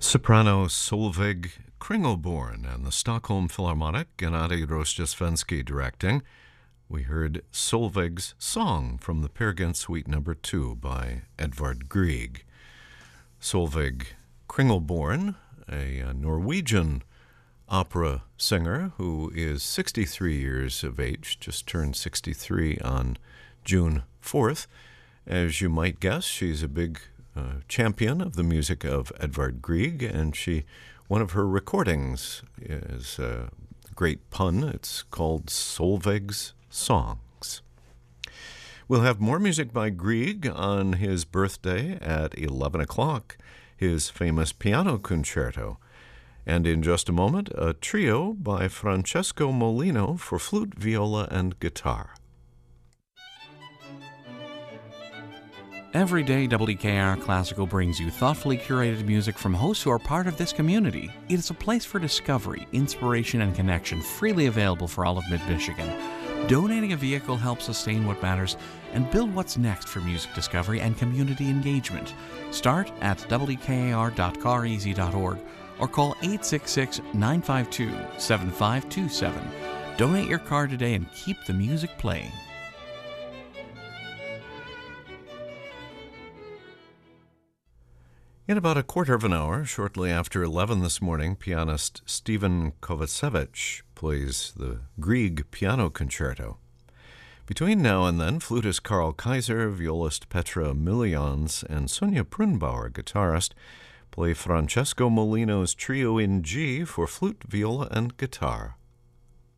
Soprano Solveig Kringelborn and the Stockholm Philharmonic, Gennady Rozhdestvensky directing. We heard Solveig's Song from the Peer Gynt Suite No. 2 by Edvard Grieg. Solveig Kringelborn, a Norwegian opera singer who is 63 years of age, just turned 63 on June 4th. As you might guess, she's a big champion of the music of Edvard Grieg, and one of her recordings is a great pun. It's called Solveig's Songs. We'll have more music by Grieg on his birthday at 11 o'clock, his famous piano concerto. And in just a moment, a trio by Francesco Molino for flute, viola, and guitar. Every day, WKR Classical brings you thoughtfully curated music from hosts who are part of this community. It is a place for discovery, inspiration, and connection, freely available for all of Mid-Michigan. Donating a vehicle helps sustain what matters and build what's next for music discovery and community engagement. Start at wkr.careasy.org or call 866-952-7527. Donate your car today and keep the music playing. In about a quarter of an hour, shortly after 11 this morning, pianist Stephen Kovacevic plays the Grieg Piano Concerto. Between now and then, flutist Carl Kaiser, violist Petra Millians, and Sonia Prunbauer, guitarist, play Francesco Molino's Trio in G for flute, viola, and guitar.